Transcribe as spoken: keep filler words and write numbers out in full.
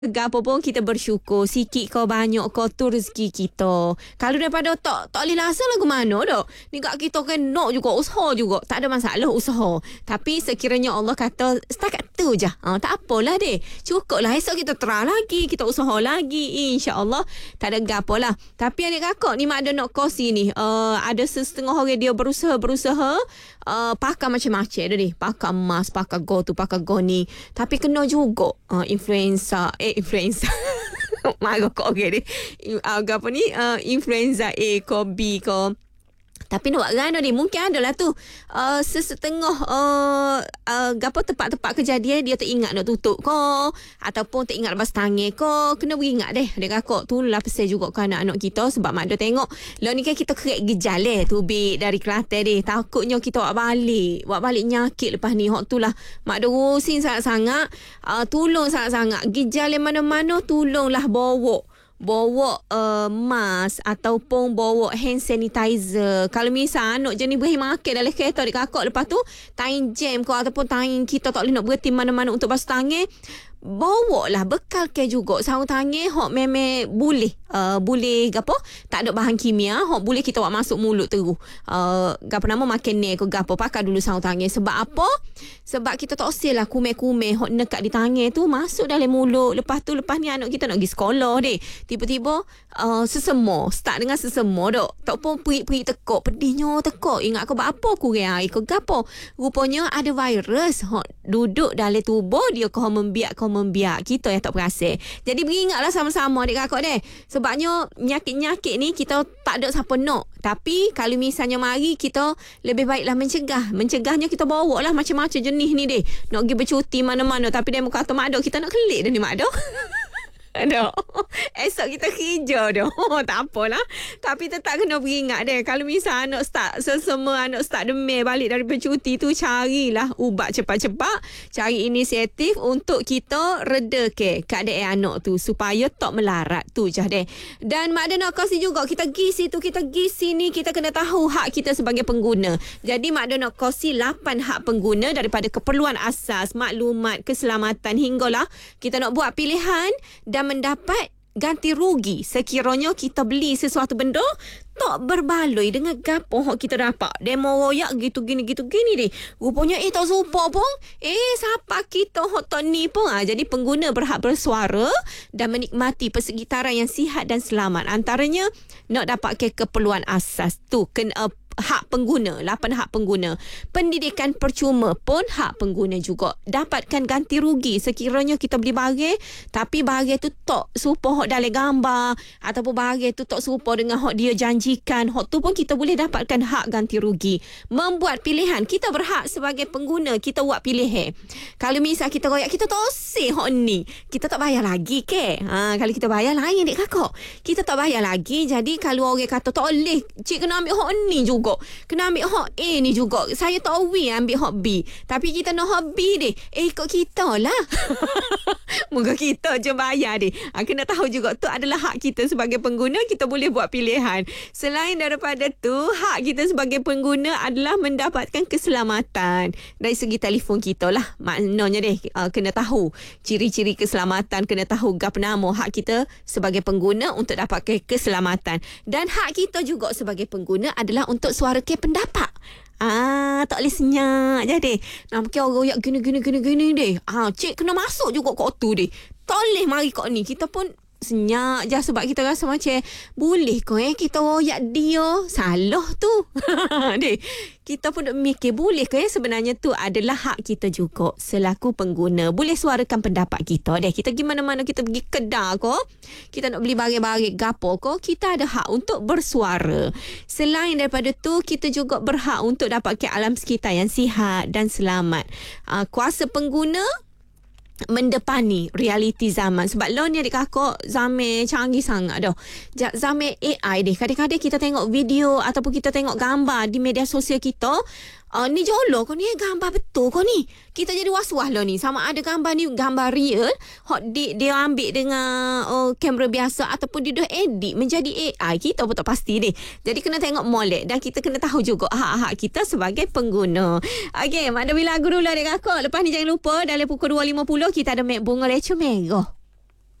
Gapo pun kita bersyukur. Sikit kau banyak kau tu rezeki kita. Kalau daripada tak tak boleh rasa lagu mana dah. Ni kat kita kan nak juga usaha juga. Tak ada masalah usaha. Tapi sekiranya Allah kata setakat tu je. Ha, tak apalah deh. Cukuplah esok kita try lagi, kita usaha lagi. Insya-Allah tak ada gapo lah. Tapi adik kakak ni mak ada nak kosi ni. Uh, ada setengah orang dia berusaha-berusaha uh, pakai macam-macam dah deh. Pakai emas, pakai gold tu, pakai gold ni. Tapi kena juga uh, influencer eh influenza. Marah kok okey ni. Uh, apa ni? Uh, influenza A ke B ke. Tapi nak buat gana ni mungkin adalah tu uh, sesetengah uh, uh, apa tempat-tempat kejadian dia teringat nak tutup ke ataupun teringat lepas tangan ke. Kena beringat deh adik kakak tu lah pesan juga ke anak-anak kita sebab mak ada tengok lah ni kan kita kerek gejal eh tubik dari Kelantan deh. Takutnya kita buat balik buat balik nyakit lepas ni. Hak tu lah mak ada rusin sangat-sangat. Uh, tolong sangat-sangat gejal yang mana-mana tolonglah bawa bawa uh, mask ataupun bawa hand sanitizer. Kalau misal anak jenis beri makan dalam kereta adik kakak lepas tu time jam ke ataupun time kita tak boleh nak berhenti mana-mana untuk basuh tangan, bawa lah bekal ke juga sarung tangan hok memang boleh uh, boleh gapo tak ada bahan kimia hok boleh kita buat masuk mulut terus uh, gapo nama makan ni ke gapo pakai dulu sarung tangan. Sebab apa? Sebab kita tak usah lah kume-kume hok nekat di tangan tu masuk dalam mulut. Lepas tu lepas ni anak kita nak pergi sekolah deh tiba-tiba uh, sesemo start dengan sesemo dok tak pun perik-perik tekuk pedihnya tekuk ingat ke apa kurang air ke gapo rupanya ada virus hok duduk dalam tubuh dia kau membiak kau membiak kita yang tak perasan. Jadi beringatlah sama-sama adik kakak deh. Sebabnya nyakit-nyakit ni kita tak ada siapa nak. Tapi kalau misalnya mari kita lebih baiklah mencegah. Mencegahnya kita bawa lah macam-macam jenis ni deh. Nak pergi bercuti mana-mana tapi dia kata mak dok kita nak kelik dah ni mak dok. Aduh, esok kita kerja dah. Oh, tak apalah. Tapi tetap kena beringat deh. Kalau misal anak start semua anak start demam balik dari bercuti tu, carilah ubat cepat-cepat. Cari inisiatif untuk kita reda ke keadaan anak tu supaya tak melarat tu je deh. Dan mak ada nak kasih juga kita gisi tu, kita gisi ni kita kena tahu hak kita sebagai pengguna. Jadi mak ada nak kasih lapan hak pengguna daripada keperluan asas, maklumat, keselamatan hinggalah kita nak buat pilihan dan mendapat ganti rugi sekiranya kita beli sesuatu benda tak berbaloi dengan gapo hok kita dapat. Demo royak gitu gini gitu gini deh. Rupanya eh tak serupa pun. Eh siapa kita hok tak ni pun. Ha, jadi pengguna berhak bersuara dan menikmati persekitaran yang sihat dan selamat. Antaranya nak dapat ke keperluan asas tu kena uh, hak pengguna, lapan hak pengguna. Pendidikan percuma pun hak pengguna juga. Dapatkan ganti rugi sekiranya kita beli barang tapi barang tu tak serupa hak dalam gambar ataupun barang tu tak serupa dengan hak dia janjikan. Hak tu pun kita boleh dapatkan hak ganti rugi. Membuat pilihan, kita berhak sebagai pengguna kita buat pilihan. Kalau misal kita royak kita tak oseh hak ni, kita tak bayar lagi ke? Ha, kalau kita bayar lain dek kakak. Kita tak bayar lagi. Jadi kalau orang kata tak boleh, cik kena ambil hak ni juga. Kena ambil hak A ni juga. Saya tak aware ambil hak B. Tapi kita nak hak B deh. Eh ikut kita lah. Moga kita je bayar deh. Ha, kena tahu juga tu adalah hak kita sebagai pengguna. Kita boleh buat pilihan. Selain daripada tu, hak kita sebagai pengguna adalah mendapatkan keselamatan. Dari segi telefon kita lah. Maknanya deh. Uh, kena tahu ciri-ciri keselamatan. Kena tahu gap nama hak kita sebagai pengguna untuk dapatkan keselamatan. Dan hak kita juga sebagai pengguna adalah untuk suara ke pendapat. Ah, tak boleh senyap je deh. Nak pakai orang gini gini gini gini deh. Ah, cik kena masuk juga kat tu deh. Tak boleh mari kat ni. Kita pun senyap je sebab kita rasa macam boleh ke eh kita royak dia salah tu. Deh. Kita pun nak mikir boleh ke eh sebenarnya tu adalah hak kita juga selaku pengguna. Boleh suarakan pendapat kita deh. Kita pergi mana-mana, kita pergi kedai ko, kita nak beli barang-barang gapo ko, kita ada hak untuk bersuara. Selain daripada tu kita juga berhak untuk dapatkan alam sekitar yang sihat dan selamat. Uh, kuasa pengguna mendepani realiti zaman. Sebab lo ni adik kakak zaman canggih sangat dah. Zaman A I deh. Kadang-kadang kita tengok video ataupun kita tengok gambar di media sosial kita. Uh, ni jolo kau ni gambar betul kau ni. Kita jadi was-was lah ni. Sama ada gambar ni gambar real. Hot di, dia ambil dengan uh, kamera biasa ataupun dia dah edit menjadi A I. Kita pun tak pasti deh. Jadi kena tengok molek. Dan kita kena tahu juga hak-hak kita sebagai pengguna. Okay, mak ada lagu dulu adik kakak. Lepas ni jangan lupa dalam pukul dua lima puluh kita ada Mek Bunga Lecu Merah.